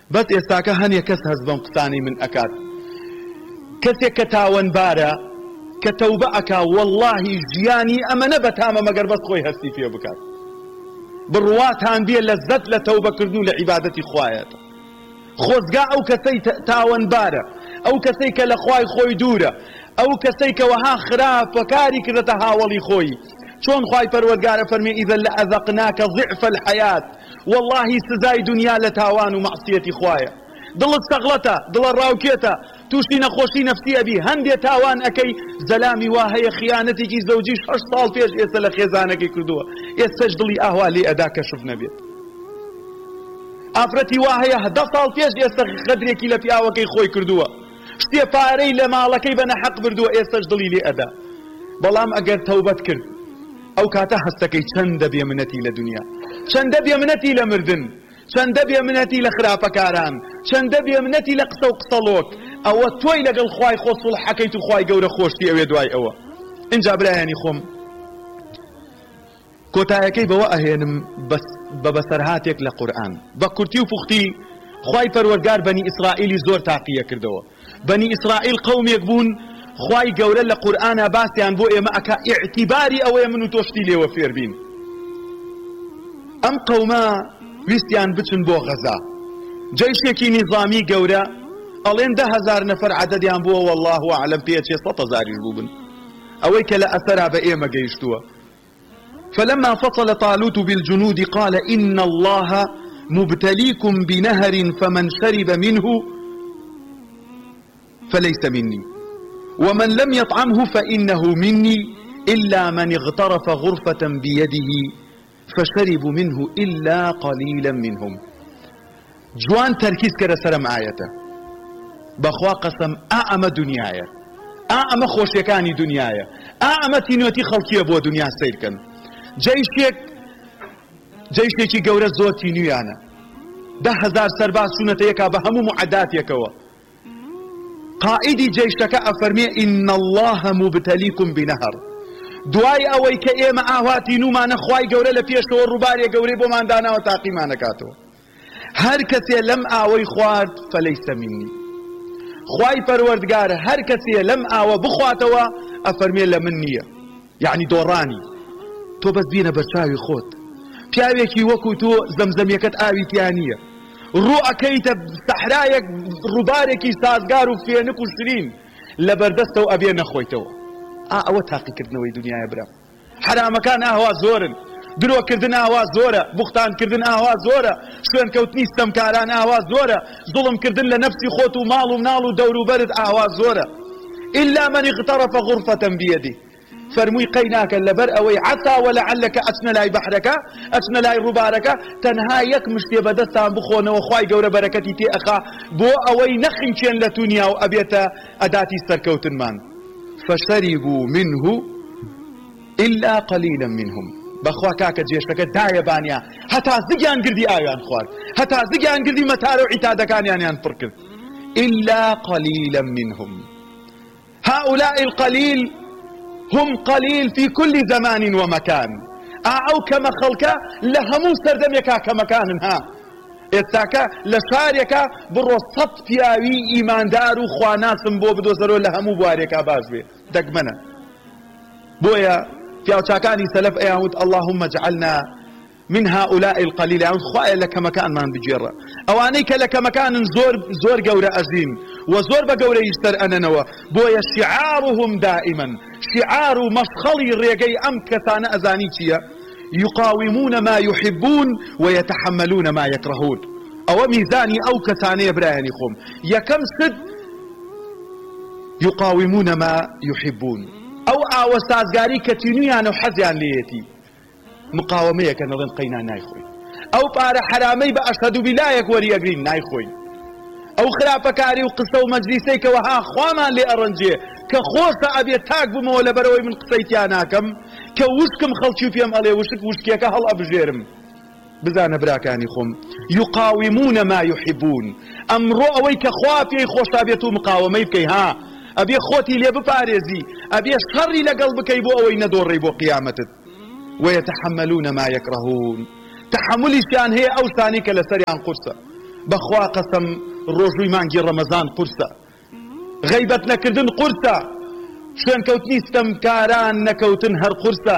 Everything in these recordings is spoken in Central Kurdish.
بەس ئێستاکە هەنێ کەس هەست بەم قسانی من ئەکات کەسێک کە تاوانبارە کە تەوبە ئەکا وەڵڵاهی ژیانی ئەمەنە بەتامە مەگەر بەس خۆی هەستی پێ بکات بڕواتان بێ لەزەت لە تەوبەکردن و لە عیبادەتی خوایەتە خۆزگا ئەو کەسەی تاوانبارە ئەو کەسەی کە لە خوای خۆی دوورە ئەو کەسەی کە وەها خراپە کاری کردەتە هاوڵی خۆی چۆن خوای پەروەردگارە فەرمێ ئیذا لەئەذەقناکە ضعف الحەیات واللهی سزای دنیا لە تاوان و مەعسیەتی خوایە دڵت سەغڵەتە دڵە ڕاوکێتە تووشی نەخۆشی نەفسی ئەبی هەندێ تاوان ئەەکەی زەلامی وا هەیە خیانەتێکی زەوجیش 8 ساڵ پێش ئێستا لە خێزانەکەی کردووە ئێستاش دڵی ئاوا لێ ئەدا کەشف نەبێت ئافرەتی وا هەیە 10 ساڵ پێش ئێستا خەدرێکی لە پیاوەکەی خۆی کردووە شتێ پارەی لە ماڵەکەی بە نەحەق بردووە ئێستاش دڵی لێ ئەدا بەڵام ئەگەر تەوبەت کرد ئەو کاتە هەستەکەی چەندە بێمنەتی لە دنیا چەندە بێمنەتی لە مردن چەندە بێمنەتی لە خراپەکاران چەندە بێمنەتی لە قسە و قسەڵۆک ئەوە تۆی لەگەڵ خوای خۆ سوڵحەکەیت و خوای گەورە خۆشتی ئەوێ دوای ئەوە اینجا برایانی خۆم کۆتایەکەی بەوە ئەهێنم بە بەسەرهاتێک لە قورئان بە کورتی و پوختی خوای پەروەردگار بەنی ئیسرائیلی زۆر تاقیە کردەوە بەنی ئیسرائیل قەومێک بوون خوای گەورە لە قورئانە باسییان بۆ ئێمە ئەکا ئیعتیباری ئەوەیە من و تۆشتی لێوە فێر بین ئەم قەومە ویستیان بچن بۆ غەزا جەیشێکی نیظامی گەورە ئەڵێن 10,000 نەفەر عەدەدیان بووە والله ئەعلەم پێچێ 100,000 بوو بن ئەوەی کە لە ئەسەرا بە ئێمە گەیشتووە فلما فصل طالوت بالجنود قال إن الله مبتليكم بنهر فمن شرب منه فليس مني ومن لم يطعمه فإنه مني إلا من اغترف غرفة بيده فشربوا منه إلا قليلا منهم جوان تركيز كده سرم آيته بخوا قسم أعمى دنيايا أعمى خوشيكاني دنيايا أعمى تينوتي خلقية بو دنيا سيركن جيشێکی گەورە زۆر تینویانە 10,000 سەرباز چوونەتە یەکا بە هەموو معدات یەکەوە قائیدی جەیشەکە ئەفەرمێ إن الله مبتليكم بنهر دوای ئەوەی کە ئێمە ئاواتینومانە خوای گەورە لە پێشەوە ڕووبارێ گەورەی بۆمان داناوە تاقیمانەکاتەوە هەر کەسێ لەم ئاوەی خوارد فەلەیسە منی خوای پەروەردگارە هەر کەسێ لەم ئاوە بخواتەوە ئەفەرمێ لە من نییە یعنی دۆڕانی تۆ بەس بینە بەرچاوی خۆت پیاوێکی وەکو تۆ زەمزەمیەکەت ئاوی تیا نییە ڕوو ئەکەیتە سەحرایەک ڕووبارێکی سازگار و فێنک و شرین لە بەردەستەوە ئەبێ نەخۆیتەوە ئەوە تاقیکردنەوەی دنیاە برا حرامەکان ئاوا زۆرن درۆکردن ئاوا زۆرە بوختانکردن ئاوا زۆرە شوێنکەوتنی ستەمکاران ئاوا زۆرە زوڵمکردن لە نەفسی خۆت و ماڵ و مناڵ و دەوروبەرت ئاوا زۆرە إلا من اغترف غرفة بيده فرمووی قەیناکە لەبەر ئەوەی عەسا وەلەعەلەکە ئەچنە لای بەحرەکە ئەچنە لای ڕووبارەکە تەنها یەک مشتێ بەدەستان بخۆنەوە خوای گەورە بەرەکەتی تێ ئەخا بۆ ئەوەی نەخینچێن لە دونیا و ئەبێتە ئەداتی سەرکەوتنمان فشربوا منه إلا قليلا منهم بەخوا کاکە جێشتەکە دایەبانیا هەتا زگیان گردی ئاویان خوارد هەتا زگیان گردی مەتارە و عیتادەکانیان پڕ کرد إلا قليلا منهم هؤلاء القليل هم قليل في كل زمان ومكان أو كما خلقا لهمو سردميكا كمكانها ئێستاکە لە شارێکە بڕۆ 100 پیاوی ئیماندار و خواناسم بۆ بدۆزەرەوە لە هەموو بوارێکا باش بێ دەگمەنە بۆیە پیاوچاکانی سەلەف ئەیانوت اللهم اجعلنا من هؤلاء القليل يعني خوایە لە کەمەکانمان بگێڕە ئەوانەی کە لە کەمەکانن زۆر گەورە ئەژین و زۆر بە گەورەیشتر ئەنەنەوە بۆیە شعارهم دائما شعار و مەشخەڵی ڕێگەی ئەم کەسانە ئەزانی چییە يقاومون ما يحبون ويتحملون ما يكرهون أو ميزاني أو كساني براهني خوم يكم سد يقاومون ما يحبون أو سازگاری كتنيان وحزيان ليتي مقاومية كنظن قينا نايخوي أو بارا حرامي بأشهد بلايك وريقرين نايخوي أو خلافكاري وقصة ومجلسيك وها خوامان لأرنجي كخوصة أبي تاك بمولى بروي من قصيتياناكم كوشكم خلشي فيهم ألي وشكيك هل أبجيرم بزانە براکانی خۆم يقاومون ما يحبون ئەمڕۆ ئەوەی کە خوا پێی خۆشا بێت و مقاومەی بکەی ها ئەبێ خۆتی لێ بپارێزی ئەبێ شەڕی لەگەڵ بکەی بۆ ئەوەی نەدۆڕی بۆ قیامەتت ويتحملون ما يكرهون تحملیشیان هەیە ئەو شتانەی کە لەسەریان قورسە بەخوا قەسەم ڕۆژووی مانگی ڕەمەزان قورسە، غەیبەت نەکردن قورسە، شوێن کەوتنی ستەمکاران نەکەوتن هەر قورسە،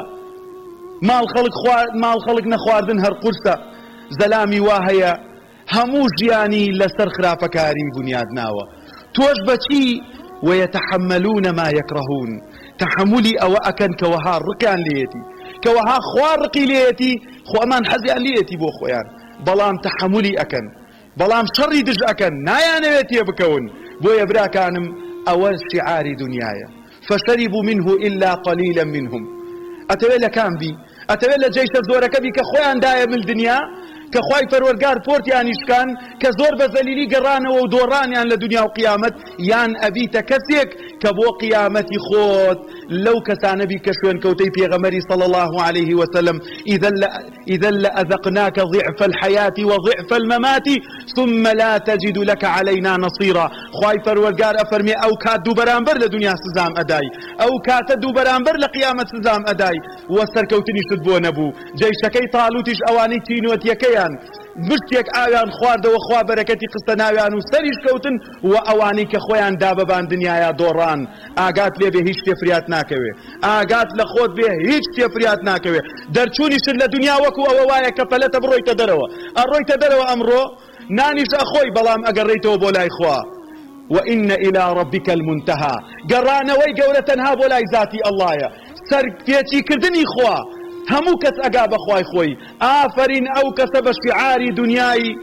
ماڵ خەڵک نەخواردن هەر قورسە. زەلامی وا هەیە هەموو ژیانی لەسەر خراپەکاری بنیاد ناوە. تۆش بەچی ويتحملون ما يكرهون، تحملی ئەوە ئەکەن کەوەها ڕقیان لێتی، کەوەها خوا ڕقی لێتی، خۆ ئەمان حەزیان لێتی بۆ خۆیان، بەڵام تحملی ئەکەن، بەڵام شەڕی دژ ئەکەن، نایانەوێت تێ بکەون. بۆیە براکانم ئەوە شعاری دنیایە. فشربوا منه إلا قليلا منهم. ئەتەوێت لە کام بی؟ ئەتەوێت لە جێشە زۆرەکە بی کە خۆیان دایە مل دنیا، کە خوای پەروەردگار پۆرتیانیشکان، کە زۆر بە زەلیلی گەڕانەوە و دۆڕانیان لە دنیا و قیامەت، یان ئەبیتە کەسێک کە بۆ قیامەتی خۆت لەو کەسانە بی کە شوێن کەوتەی پێغەمبەری صلی الله عليه وسلم إذا لأذقناك ضعف الحياة وضعف الممات ثم لا تجد لك علينا نصيرا. خوای پەروەردگار ئەفەرمێ ئەو کات دوو بەرامبەر لە دنیا سزام ئەدای، ئەو کاتە دوو بەرامبەر لە قیامەت سزام ئەدای، وە سەرکەوتنیشت بۆ نەبوو. جەیشەکەی تاڵوتیش ئەوانەی تینوەتیەکەیان مشتێک ئاویان خواردەوە، خوا بەرەکەتی قستە ناویان و سەریش کەوتن، و ئەوانەی کە خۆیان دابەبان دنیاە دۆڕان. ئاگات لێ بێ هیچ تێفریات ناکەوێ، ئاگات لە خۆت بێ هیچ تێفریات ناکەوێ. دەرچوونیشت لە دنیا وەکو ئەوە وایە کە پەلەتە بڕۆیتە دەرەوە، ئەڕۆیتە دەرەوە ئەمڕۆ نانیش ئەخۆی، بەڵام ئەگەڕێیتەوە بۆ لای خوا. وإن إلى ربك المنتهى. گەڕانەوەی گەورە تەنها بۆ لای ذاتی ئەڵڵایە، سەر پێچی کردنی خوا. هەموو کەس ئەگا بەخوای خۆی. ئافرین ئەو کەسە بە شعاری دنیایی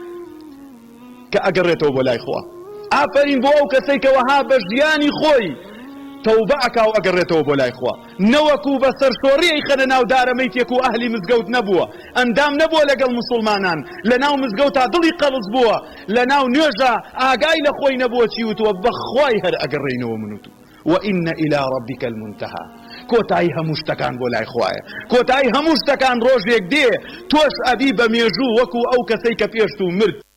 کە ئەگەڕێتەوە بۆ لای خوا. ئافرین بۆ ئەو کەسەی کە وەها بە ژیانی خۆی تەوبە ئەکا و ئەگەڕێتەوە بۆ لای خوا، نەوەکو بە سەرشۆڕیەی خەنە ناو دارەمەیتێک و ئەهلی مزگەوت نەبووە، ئەندام نەبووە لەگەڵ مسلمانان، لە ناو مزگەوتا دڵی قەڵز بووە، لە ناو نوێژە ئاگای لە خۆی نەبووە چی وتووە بەخوای هەر ئەگەڕێینەوە من وتو. وإن إلى ربك المنتهى. کۆتایی هەموو شتەکان بۆ لای خوایە، کۆتایی هەموو شتەکان ڕۆژێک دێ، تۆش ئەبی بە مێژوو وەکو ئەو کەسەی کە پێشت و مرد.